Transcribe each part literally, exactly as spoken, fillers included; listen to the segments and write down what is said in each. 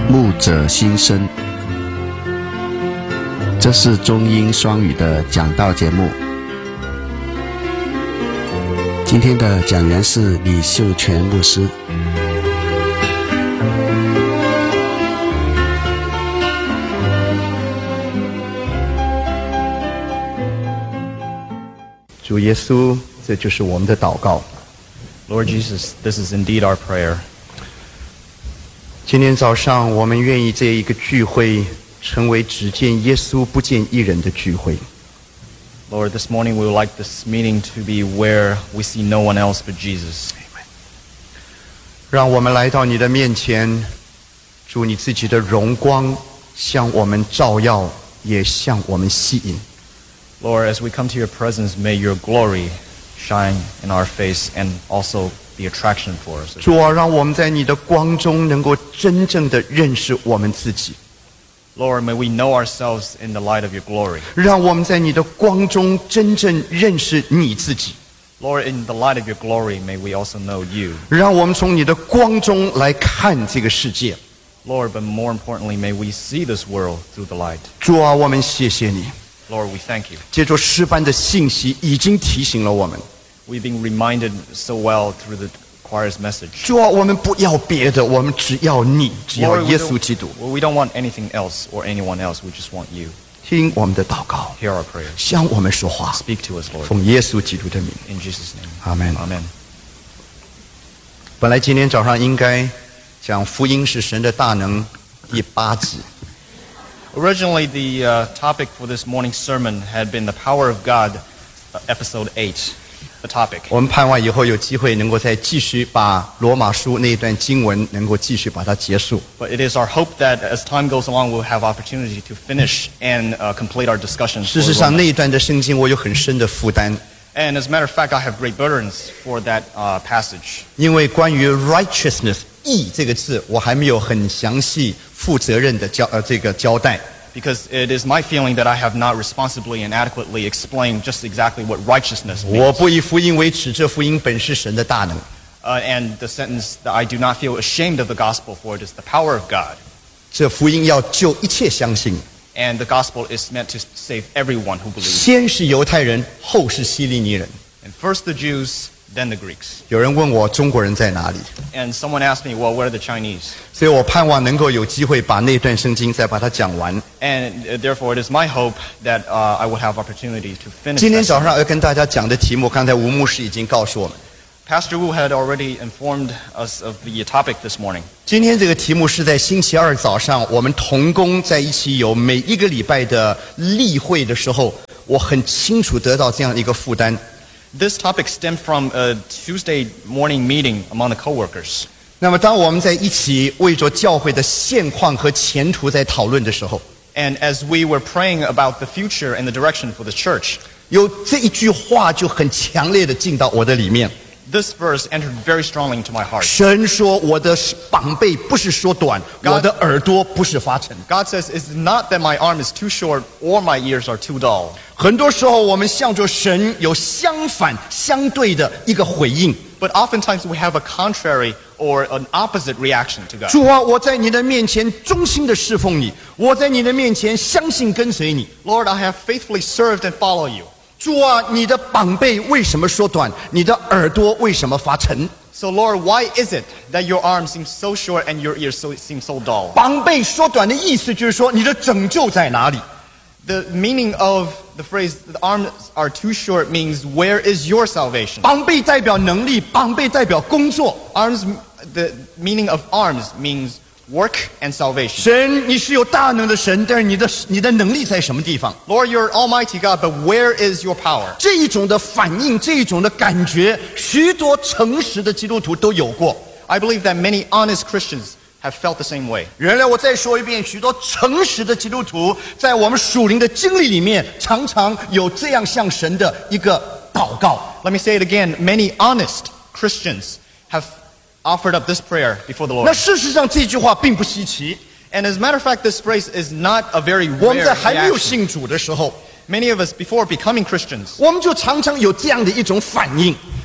牧者心声，这是中英双语的讲道节目。今天的讲员是李秀全牧师。 主耶稣，这就是我们的祷告。 Lord Jesus, this is indeed our prayer. 今天早上，我们愿意这一个聚会成为只见耶稣不见一人的聚会。 Lord, this morning we would like this meeting to be where we see no one else but Jesus. 让我们来到你的面前，主，你自己的荣光向我们照耀，也向我们吸引。 Lord, as we come to your presence, may your glory shine in our face and also be attraction for us. 主啊，让我们在你的光中能够真正的认识我们自己。 Lord, may we know ourselves in the light of your glory. 让我们在你的光中真正认识你自己。 Lord, in the light of your glory, may we also know you. 让我们从你的光中来看这个世界。 Lord, but more importantly, may we see this world through the light. 主啊，我们谢谢你。 Lord, we thank you. 借着诗班的信息，已经提醒了我们。 We've been reminded so well through the choir's message. 主啊，我们不要别的，我们只要你，只要 Lord, we 耶 don't, 稣基督。 we don't want anything else or anyone else. We just want you. 听我们的祷告， Hear our prayers. 向我们说话， Speak to us, Lord. 奉耶稣基督的名， In Jesus' name. 阿门。 Amen. 本来今天早上应该讲福音是神的大能第八集。 Originally, the uh, topic for this morning's sermon had been the power of God, uh, episode eight, the topic. 我们盼望以后有机会能够再继续把罗马书那一段经文能够继续把它结束。 But it is our hope that as time goes along, we'll have opportunity to finish and uh, complete our discussion. 事实上，那一段的圣经我有很深的负担， And as a matter of fact, I have great burdens for that uh, passage. 因为关于 righteousness 义这个字，我还没有很详细、负责任的交呃这个交代。 Because it is my feeling that I have not responsibly and adequately explained just exactly what righteousness 我 means. 不以福音为耻，这福音本是神的大能。 Uh, and the sentence that I do not feel ashamed of the gospel for it is the power of God. 这福音要救一切相信， And the gospel is meant to save everyone who believes. 先是犹太人，后是希利尼人。 And first the Jews, then the Greeks. 有人问我中国人在哪里， And someone asked me, well, where are the Chinese? 所以我盼望能够有机会把那段圣经再把它讲完。 And uh, therefore it is my hope that uh, I would have opportunity to finish 今天 that 早 sermon. 上要跟大家讲的题目，刚才吴牧师已经告诉我们。 Pastor Wu had already informed us of the topic this morning. 今天这个题目是在星期二早上，我们同工在一起有每一个礼拜的例会的时候，我很清楚得到这样一个负担。 This topic stemmed from a Tuesday morning meeting among the co-workers. 那么，当我们在一起为着教会的现况和前途在讨论的时候， And as we were praying about the future and the direction for the church, 有这一句话就很强烈的进到我的里面。 this verse entered very strongly into my heart. 神说：“我的膀臂不是说短， God- 我的耳朵不是发沉。” God says, it's not that my arm is too short or my ears are too dull. 很多时候，我们向着神有相反、相对的一个回应。 But oftentimes we have a contrary or an opposite reaction to God. 主啊，我在你的面前忠心的侍奉你，我在你的面前相信跟随你。 Lord, I have faithfully served and follow you. 主啊，你的膀臂为什么说短？你的耳朵为什么发沉？ So Lord, why is it that your arm seems so short and your ears so, seem so dull? 膀臂说短的意思就是说，你的拯救在哪里？ The meaning of the phrase, the arms are too short, means where is your salvation? 膀臂代表能力，膀臂代表工作。 Arms, the meaning of arms means work and salvation. 神，你是有大能的神，但是你的你的能力在什么地方？ Lord, you're Almighty God, but where is your power? 这一种的反应，这一种的感觉，许多诚实的基督徒都有过。 I believe that many honest Christians have felt the same way. 原来我再说一遍，许多诚实的基督徒在我们属灵的经历里面，常常有这样向神的一个祷告。 Let me say it again. Many honest Christians have offered up this prayer before the 那 Lord. 事实上这句话并不稀奇。 And as a matter of fact, this phrase is not a very 我们 rare 在还没有 reaction. 信主的时候， Many of us, before becoming Christians, 我们就常常有这样的一种反应。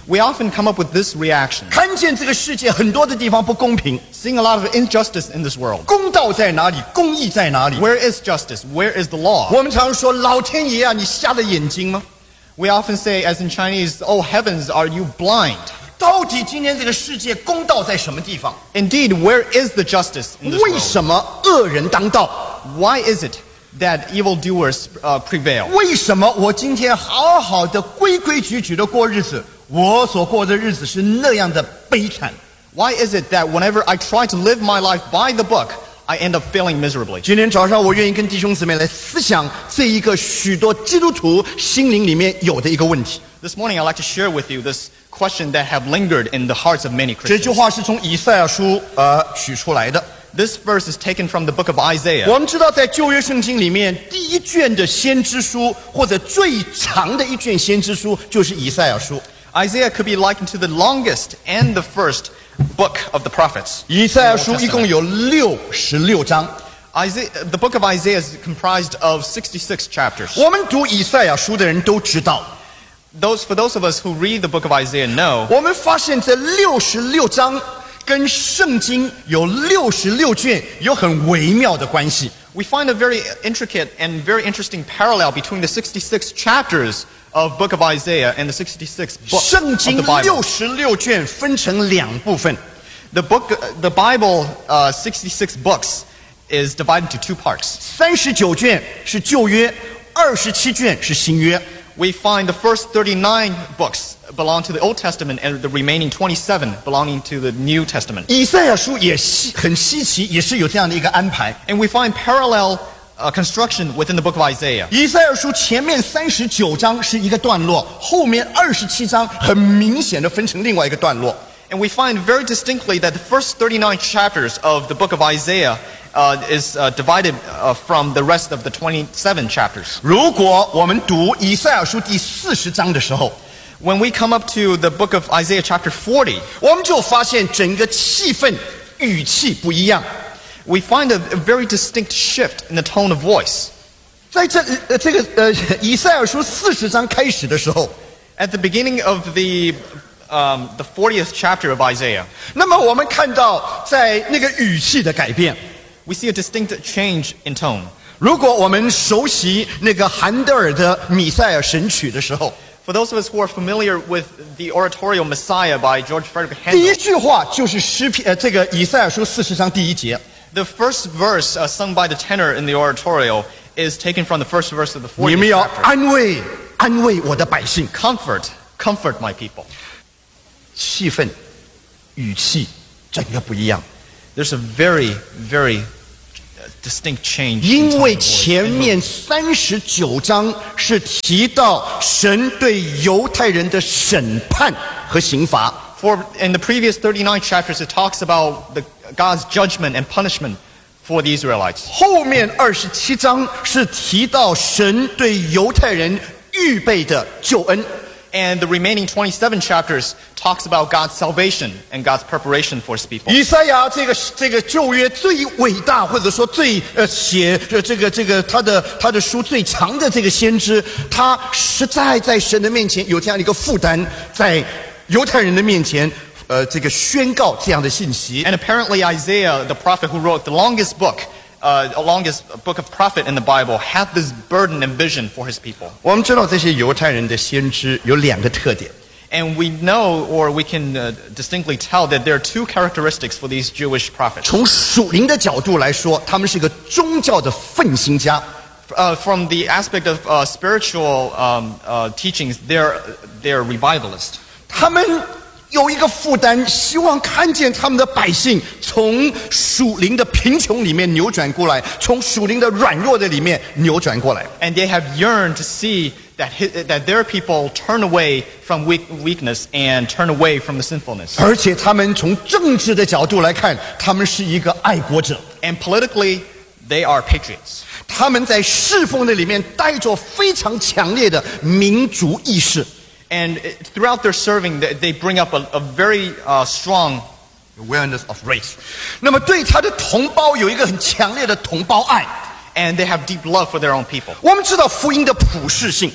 We often come up with this reaction, 看见这个世界很多的地方不公平， seeing a lot of injustice in this world. 公道在哪里？公义在哪里？ Where is justice? Where is the law? 我们常说老天爷啊，你瞎了眼睛吗？ We often say, as in Chinese, oh heavens, are you blind? 到底今天这个世界公道在什么地方？ Indeed, where is the justice in this 为 world? 什么恶人当道？ Why is it that evildoers uh, prevail? 为什么我今天好好的规规矩矩的过日子，我所过的日子是那样的悲惨？ Why is it that whenever I try to live my life by the book, I end up failing miserably? 今天早上我愿意跟弟兄姊妹来思想这一个许多基督徒心灵里面有的一个问题。 This morning, I'd like to share with you this question that have lingered in the hearts of many 这句 Christians. 话是从以赛亚书呃取出来的。 This verse is taken from the book of Isaiah. 我们知道，在旧约圣经里面，第一卷的先知书或者最长的一卷先知书就是以赛亚书。 Isaiah could be likened to the longest and the first book of the prophets. 以赛亚 in the 书 Old 一共 Testament. 有六十六章。 Isaiah, the book of Isaiah is comprised of sixty-six chapters. 我们读以赛亚书的人都知道， Those, for those of us who read the book of Isaiah know 我们发现这六十六章跟圣经有六十六卷有很微妙的关系。 we find a very intricate and very interesting parallel between the sixty-six chapters of book of Isaiah and the sixty-six books 圣 of 经 the Bible. 六十六卷分成两部分， The book, the Bible, uh, sixty-six books, is divided into two parts. 三十九卷是旧约，二十七卷是新约。 We find the first thirty-nine books belong to the Old Testament and the remaining twenty-seven belonging to the New Testament. 以赛亚书也稀很稀奇，也是有这样的一个安排。 And we find parallel uh, construction within the book of Isaiah. 以赛亚书前面三十九章是一个段落，后面二十七章很明显的分成另外一个段落。 And we find very distinctly that the first thirty-nine chapters of the book of Isaiah uh, is uh, divided uh, from the rest of the twenty-seven chapters. 如果我们读以赛亚书第四十章的时候， When we come up to the book of Isaiah chapter forty, 我们就发现整个气氛、语气不一样。 we find a, a very distinct shift in the tone of voice. 在这呃这个呃以赛亚书四十章开始的时候， At the beginning of the um, the fortieth chapter of Isaiah, 那么我们看到在那个语气的改变。 we see a distinct change in tone. 如果我们熟悉那个韩德尔的《米赛亚神曲》的时候， For those of us who are familiar with the oratorio Messiah by George Frederick 第一 Handel, 句话就是诗篇呃这个以赛亚书四十章第一节。 the first verse uh, sung by the tenor in the oratorio is taken from the first verse of the 你 fortieth 们要 chapter. 安慰安慰我的百姓， Comfort, comfort my people. 气氛、语气整个不一样， There's a very, very uh, distinct change. in 因 tone 为 of voice 前 and 面 mood. 三十九章是提到神对犹太人的审判和刑罚， For in the previous thirty-nine chapters, it talks about the, God's judgment and punishment for the Israelites. 后面二十七章是提到神对犹太人预备的救恩。 And the remaining twenty-seven chapters talks about God's salvation and God's preparation for His people. 以赛亚这个这个旧约最伟大，或者说最呃写呃这个这个他的他的书最长的这个先知，他实在在神的面前有这样的一个负担，在犹太人的面前，呃这个宣告这样的信息。 And apparently Isaiah, the prophet who wrote the longest book, uh, the longest book of prophet in the Bible, had this burden and vision for his people. 我们知道这些犹太人的先知有两个特点。 And we know, or we can uh, distinctly tell, that there are two characteristics for these Jewish prophets. 从属灵的角度来说，他们是一个宗教的奋心家。 Uh, from the aspect of uh, spiritual um, uh, teachings, they're, they're revivalists. 他们有一个负担，希望看见他们的百姓从属灵的贫穷里面扭转过来，从属灵的软弱的里面扭转过来。 And they have yearned to see that, his, that their people turn away from weak, weakness and turn away from the sinfulness. 而且他们从政治的角度来看，他们是一个爱国者。 And politically, they are patriots. 他们在侍奉的里面带着非常强烈的民族意识。 And throughout their serving, they bring up a, a very uh, strong awareness of race。那么对他的同胞有一个很强烈的同胞爱。 and they have deep love for their own people. 我们知道福音的普世性。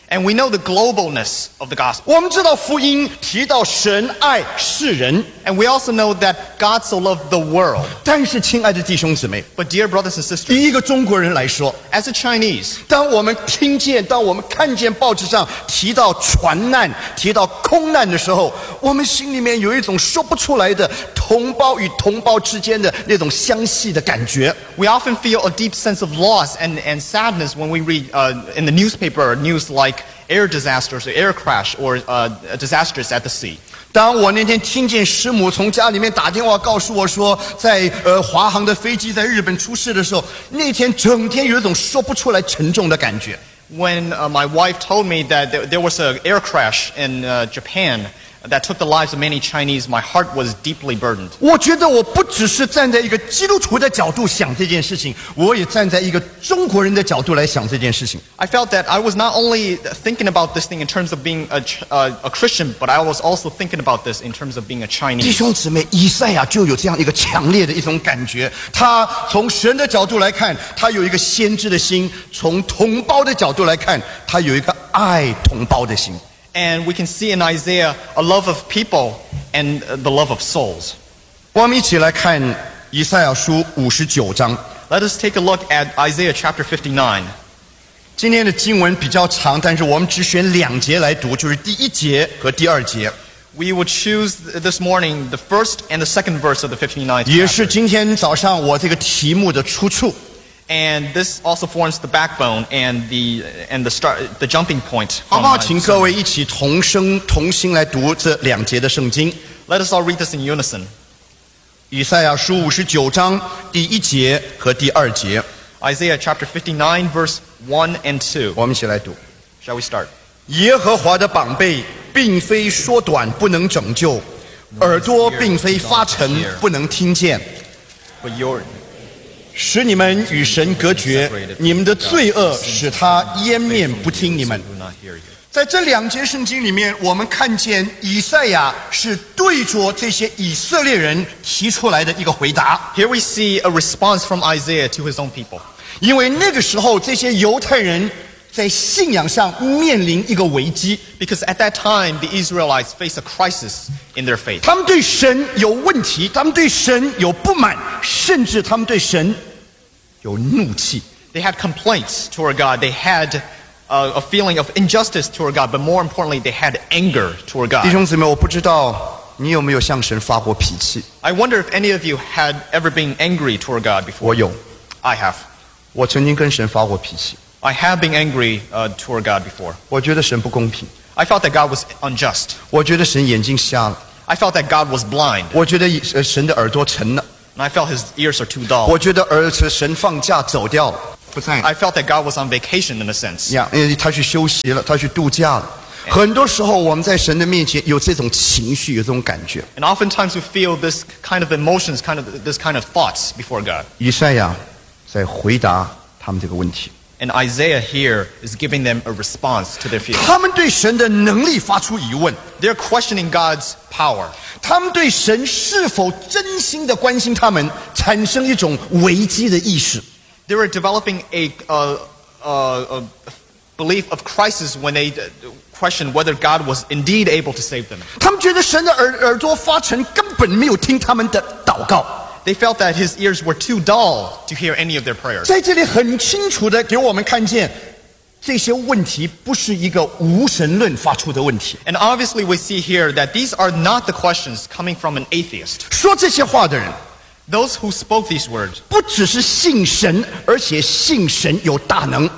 And we know the globalness of the gospel. 我们知道福音提到神爱世人， And we also know that God so loved the world. 但是亲爱的弟兄姊妹， But dear brothers and sisters, 以一个中国人来说， as a Chinese, 当我们听见，当我们看见报纸上提到船难、提到空难的时候，我们心里面有一种说不出来的同胞与同胞之间的那种相系的感觉。 we often feel a deep sense of loss and, and sadness when we read uh, in the newspaper news like air disasters or air crash or uh, disasters at the sea. 当我那天听见师母从家里面打电话告诉我说，在呃华航的飞机在日本出事的时候，那天整天有一种说不出来沉重的感觉。 When uh, my wife told me that there, there was an air crash in uh, Japan that took the lives of many Chinese, my heart was deeply burdened. 我觉得我不只是站在一个基督徒的角度想这件事情，我也站在一个中国人的角度来想这件事情。 I felt that I was not only thinking about this thing in terms of being a, uh, a Christian, but I was also thinking about this in terms of being a 弟 Chinese. 兄姊妹，以赛亚就有这样一个强烈的一种感觉。他从神的角度来看，他有一个先知的心；从同胞的角度来看，他有一个爱同胞的心。 And we can see in Isaiah a love of people and the love of souls. 我们一起来看以赛亚书五十九章。 Let us take a look at Isaiah chapter fifty-nine. 今天的经文比较长，但是我们只选两节来读，就是第一节和第二节， We will choose this morning the first and the second verse of the fifty-ninth 也是 chapter. 今天早上我这个题目的出处。 And this also forms the backbone and the and the start the jumping point. 好 from 不好？ my 请各 sermon. 位一起同声同心来读这两节的圣经。 Let us all read this in unison. 以赛亚书五十九章第一节和第二节， Isaiah chapter fifty-nine verse one and two. 我们一起来读。 Shall we start? 耶和华的膀臂并非缩短不能拯救，耳朵并非发沉不能听见， But your 使你们与神隔绝，你们的罪恶使他湮灭不听你们。 do not hear you. 在这两节圣经里面，我们看见以赛亚是对着这些以色列人提出来的一个回答， Here we see a response from Isaiah to his own people. 因为那个时候这些犹太人在信仰上面临一个危机， Because at that time, the Israelites faced a crisis in their faith. 他们对神有问题，他们对神有不满，甚至他们对神有怒气。 They had complaints toward God. They had uh, a feeling of injustice toward God. But more importantly, they had anger toward 弟 God. 兄姊妹，我不知道你有没有向神发过脾气？ I wonder if any of you had ever been angry toward God 我 before. 有， I have. 我曾经跟神发过脾气。 I have been angry uh, toward God before. 我觉得神不公平， I felt that God was unjust. 我觉得神眼睛瞎了， I felt that God was blind. 我觉得呃神的耳朵沉了， And I felt his ears are too dull. 我觉得儿子神放假走掉了，不在 I felt that God was on vacation in a sense. 呀，因为他去休息了，他去度假了。很多时候我们在神的面前有这种情绪，有这种感觉。 And oftentimes we feel this kind of emotions, kind of this kind of thoughts before God. 以赛亚在回答他们这个问题， And Isaiah here is giving them a response to their feelings. 他们对神的能力发出疑问， They're questioning God's power. 他们对神是否真心的关心他们，产生一种危机的意识。 They were developing a, uh, uh, a belief of crisis when they questioned whether God was indeed able to save them. 他们觉得神的耳耳朵发沉，根本没有听他们的祷告。 They felt that his ears were too dull to hear any of their prayers. 在这里很清楚的给我们看见，这些问题不是一个无神论发出的问题。 And obviously we see here that these are not the questions coming from an atheist. 说这些话的人， Those who spoke these words, 不只是信神，而且信神有大能。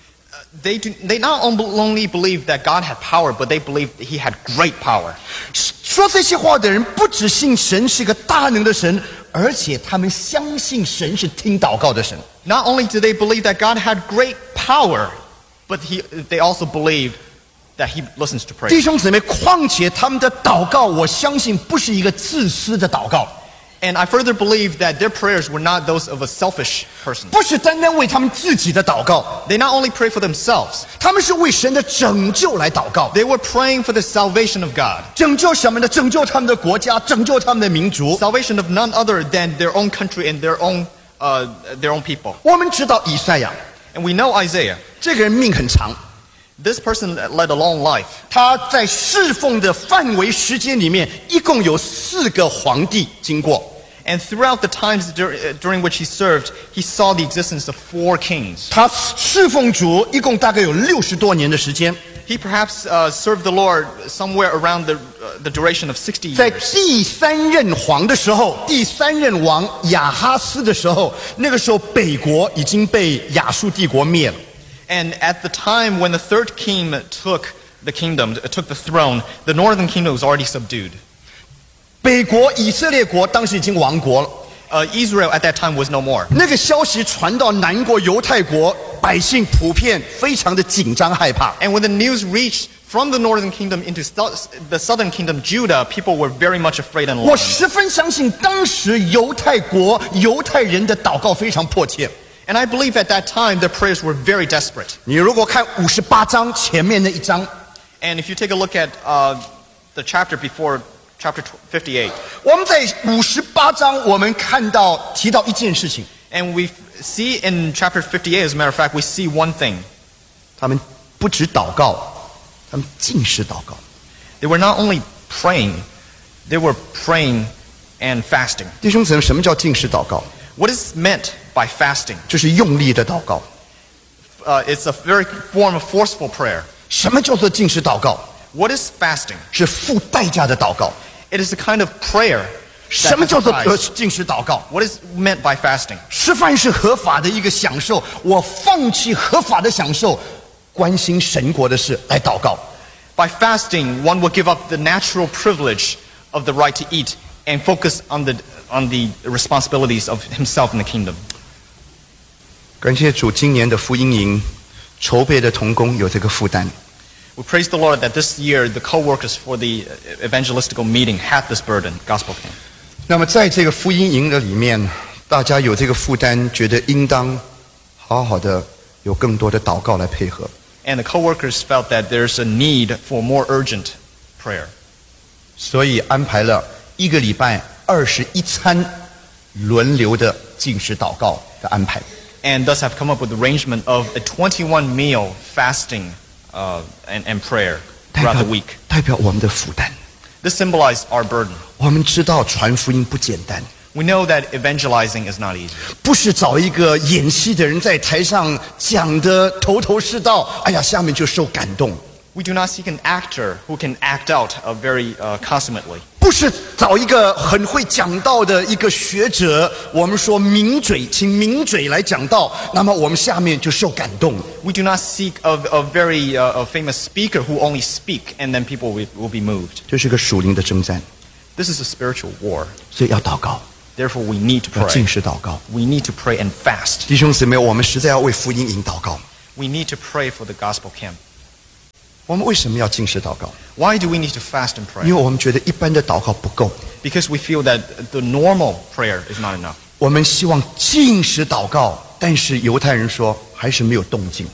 they, do, they not only believed that God had power, but they believed that he had great power. 说这些话的人，不只信神是个大能的神，而且他们相信神是听祷告的神。 Not only did they believe that God had great power, but he, they also believed that he listens to 弟 prayer. 兄姊妹，况且他们的祷告，我相信不是一个自私的祷告， And I further believe that their prayers were not those of a selfish person. 不是单单为他们自己的祷告， They not only pray for themselves, 他们是为神的拯救来祷告。 they were praying for the salvation of God. 拯救什么呢？拯救他们的国家，拯救他们的民族。 Salvation of none other than their own country and their own, uh, their own people. 我们知道以赛亚 And we know Isaiah. 这个人命很长， This person led a long life. 他在侍奉的范围时间里面，一共有四个皇帝经过。 And throughout the times dur- during which he served, he saw the existence of four kings. 他侍奉主一共大概有六十多年的时间。 He perhaps uh, served the Lord somewhere around the, uh, the duration of sixty 在 years. 第三任皇的时候，第三任王亚哈斯的时候，那个时候北国已经被亚述帝国灭了。 And at the time when the third king took the kingdom, took the throne, the northern kingdom was already subdued. 北国以色列国当时已经亡国了。 Uh, Israel at that time was no more. 那个消息传到南国犹太国，百姓普遍非常的紧张害怕。 And when the news reached from the northern kingdom into stu- the southern kingdom, Judah, people were very much afraid and 我 alarmed. 十分相信，当时犹太国犹太人的祷告非常迫切。 And I believe at that time their prayers were very desperate. 你如果看五十八章前面那一章， And if you take a look at uh, the chapter before chapter fifty-eight, 我们在五十八章我们看到提到一件事情， and we see in chapter fifty-eight, as a matter of fact, we see one thing. 他们不止祷告，他们尽是祷告。 They were not only praying, they were praying and fasting. 弟兄姊妹，什么叫尽是祷告？ What is meant by fasting? 就是用力的祷告。 Uh, it's a very form of forceful prayer. 什么叫做尽是祷告？ What is fasting? 是付代价的祷告。 It is a kind of prayer. that 什么 has 叫做 a 呃 price. 尽是祷告？ What is meant by fasting? 吃饭是合法的一个享受，我放弃合法的享受，关心神国的事来祷告。 By fasting, one will give up the natural privilege of the right to eat and focus on the on the responsibilities of himself in the kingdom. 感谢主，今年的福音营筹备的同工有这个负担。 We praise the Lord that this year the co-workers for the evangelistical meeting had this burden, gospel camp. 那么在这个福音营的里面，大家有这个负担，觉得应当好好的有更多的祷告来配合。 And the co-workers felt that there's a need for more urgent prayer. 所以安排了一个礼拜二十一餐轮流的禁食祷告的安排。 And thus have come up with the arrangement of a twenty-one meal fasting uh, and, and prayer 代 throughout 表 the week. 代表我们的负担。 This symbolized our burden. 我们知道传福音不简单， We know that evangelizing is not easy. 不是找一个演戏的人在台上讲的头头是道，哎呀，下面就受感动。 We do not seek an actor who can act out uh, very uh, consummately. 不是找一个很会讲道的一个学者，我们说名嘴，请名嘴来讲道，那么我们下面就受感动。 We do not seek a, a very uh, a famous speaker who only speak and then people will, will be moved. 这是个属灵的征战， This is a spiritual war. 所以要祷告， Therefore, we need to 要 pray. 禁食祷告。 We need to pray and fast. 弟兄姊妹，我们实在要为福音引祷告。 We need to pray for the gospel camp. 我们为什么要禁食祷告？ Why do we need to fast and 因为 pray? 我们觉得一般的祷告不够， Because we feel that the normal prayer is not enough. 我们希望禁食祷告，但是犹太人说还是没有动静。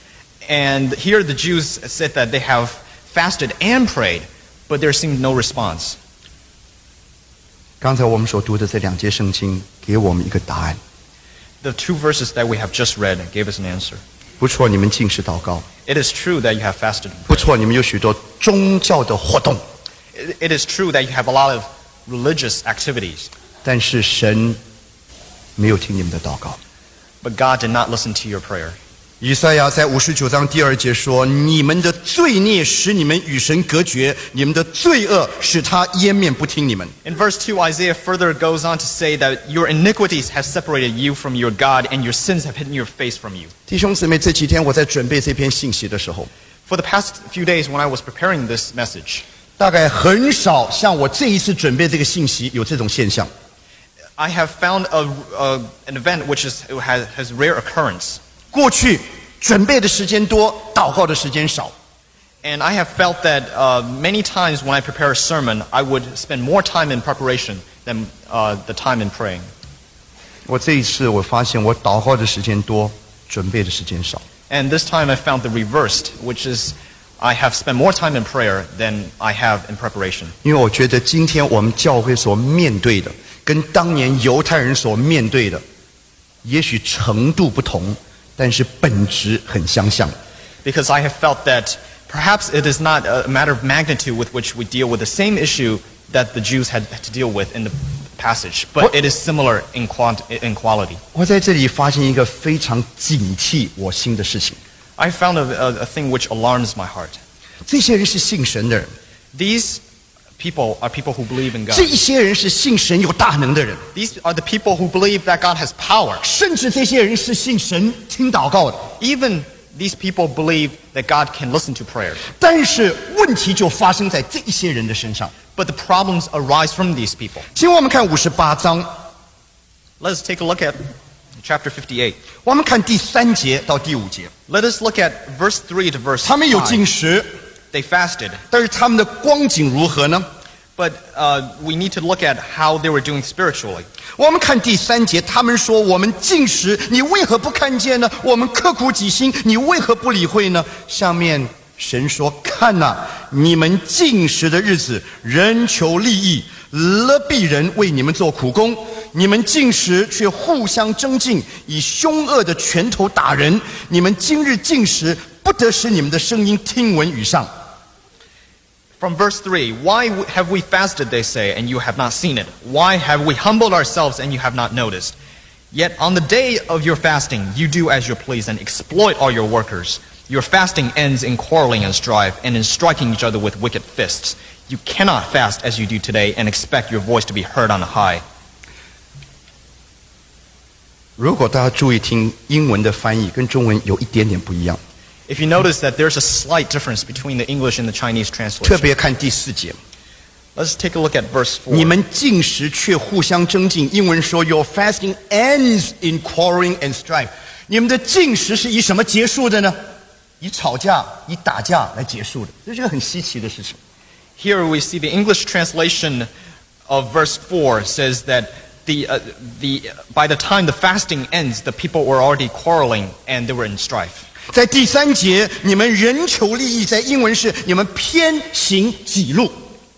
And here the Jews said that they have fasted and prayed, but there seemed no response. 刚才我们所读的这两节圣经给我们一个答案。 The two verses that we have just read gave us an answer. 不错，你们禁食祷告； It is true that you have fasted and 不 prayed. 错，你们有许多宗教的活动， It it is true that you have a lot of religious activities, 但是神没有听你们的祷告。 but God did not listen to your prayer. 以赛亚在五十九章第二节说：“你们的罪孽使你们与神隔绝，你们的罪恶使他掩面不听你们。” In verse two, Isaiah further goes on to say that your iniquities have separated you from your God, and your sins have hidden your face from you. 弟兄姊妹，这几天我在准备这篇信息的时候， For the past few days when I was preparing this message, 大概很少像我这一次准备这个信息有这种现象。 I have found a, a, an event which is, has, has rare occurrence. 过去准备的时间多，祷告的时间少。 And I have felt that uh, many times when I prepare a sermon, I would spend more time in preparation than uh, the time in praying. 我这一次我发现我祷告的时间多，准备的时间少。 And this time I found the reversed, which is I have spent more time in prayer than I have in preparation. 因为我觉得今天我们教会所面对的，跟当年犹太人所面对的，也许程度不同，但是本质很相像。 because I have felt that perhaps it is not a matter of magnitude with which we deal with the same issue that the Jews had to deal with in the passage, but What- it is similar in, quant- in quality. 我在这里发现一个非常警惕我心的事情。 I found a, a, a thing which alarms my heart. 这些人是信神的人， These people are people who believe in God. 这一些人是信神有大能的人， These are the people who believe that God has power. 甚至这些人是信神听祷告的。 Even these people believe that God can listen to prayers. 但是问题就发生在这一些人的身上。 But the problems arise from these people. 请我们看五十八章， Let us take a look at chapter fifty-eight. 我们看第三节到第五节， Let us look at verse three to verse 他们有进 five. 食， They fasted. 但是他们的光景如何呢？ But uh, we need to look at how they were doing spiritually. 我们看第三节，他们说：“我们进食，你为何不看见呢？我们刻苦己心，你为何不理会呢？”下面神说：“看哪、你们进食的日子，人求利益，勒必人为你们做苦工。你们进食却互相争竞，以凶恶的拳头打人。你们今日进食，不得使你们的声音听闻于上。” From verse three, why w- have we fasted, they say, and you have not seen it? Why have we humbled ourselves and you have not noticed? Yet on the day of your fasting, you do as you please and exploit all your workers. Your fasting ends in quarreling and strife and in striking each other with wicked fists. You cannot fast as you do today and expect your voice to be heard on high. 如果大家注意听英文的翻译，跟中文有一点点不一样， If you notice that there's a slight difference between the English and the Chinese 特 translation. 别看第四节。 Let's take a look at verse 你 four. 们进食却互相争竞，英文说 Your fasting ends in quarreling and strife。你们的进食是以什么结束的呢？以吵架、以打架来结束的，这是个很稀奇的事情。 Here we see the English translation of verse four says that the, uh, the, by the time the fasting ends, the people were already quarreling and they were in strife. 在第三节，你们人求利益，在英文是你们偏行己路。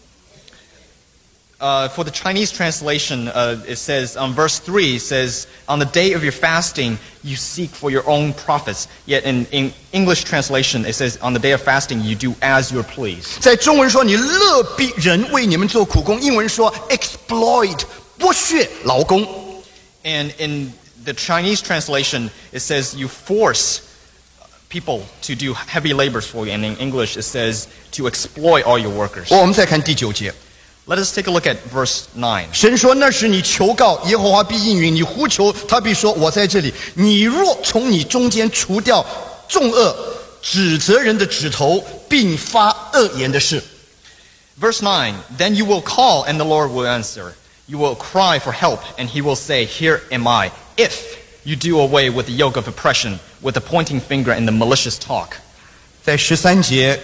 Uh, for the Chinese translation, uh, it says, on verse three, it says, on the day of your fasting, you seek for your own profits. Yet in, in English translation, it says, on the day of fasting, you do as you please. 在中文说你勒逼人为你们做苦工，英文说 exploit 剥削劳工。 And in the Chinese translation, it says, you force people to do heavy labors for you. And in English, it says, to exploit all your workers. 我们再看第九节。 Let us take a look at verse nine. 神说：“那时你求告耶和华必应允，你呼求他必说：我在这里。你若从你中间除掉重恶，指责人的指头，并发恶言的事。” Verse nine, then you will call and the Lord will answer. You will cry for help and he will say, here am I. If you do away with the yoke of oppression, with the pointing finger and the malicious talk. 在十三节